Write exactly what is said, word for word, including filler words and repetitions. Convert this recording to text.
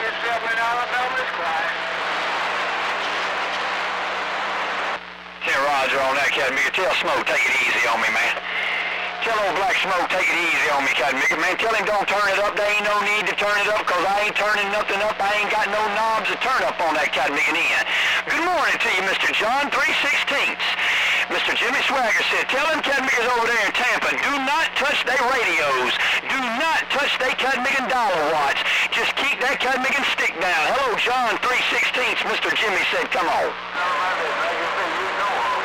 seven Alabama is quiet. ten Roger on that, Captain Mickey. Tell Smoke, take it easy on me, man. Tell old Black Smoke, take it easy on me, Captain Mickey. Man, tell him don't turn it up. There ain't no need to turn it up, because I ain't turning nothing up. I ain't got no knobs to turn up on that, Captain Mickey. Good morning to you, Mister John three sixteenths. Mister Jimmy Swagger said, tell him Captain Mickey's over there in Tampa, do not touch their radios. Do not touch their Captain Mickey dollar watch. Just keep that Captain Mickey stick down. Hello, John three sixteenths. Mister Jimmy said, come on. No, I didn't. Like I said, you know him.